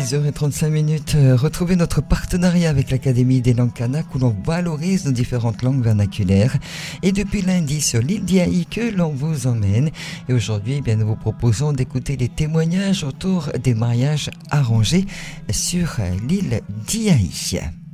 6h35, retrouvez notre partenariat avec l'Académie des langues kanak où l'on valorise nos différentes langues vernaculaires. Et depuis lundi sur l'île d'Iaï que l'on vous emmène. Et aujourd'hui, nous vous proposons d'écouter les témoignages autour des mariages arrangés sur l'île d'Iaï.